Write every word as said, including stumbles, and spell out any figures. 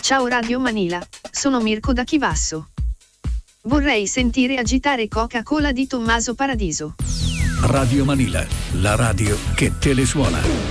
Ciao Radio Manila, sono Mirko da Chivasso. Vorrei sentire agitare Coca-Cola di Tommaso Paradiso. Radio Manila, la radio che te le suona.